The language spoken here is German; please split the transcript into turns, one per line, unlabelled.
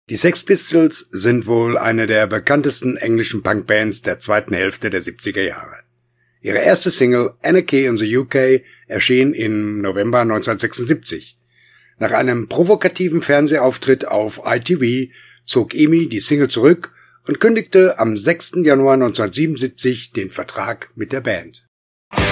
Die Sex Pistols sind wohl eine der bekanntesten englischen Punkbands der zweiten Hälfte der 70er Jahre. Ihre erste Single Anarchy in the UK erschien im November 1976. Nach einem provokativen Fernsehauftritt auf ITV zog EMI die Single zurück und kündigte am 6. Januar 1977 den Vertrag mit der Band.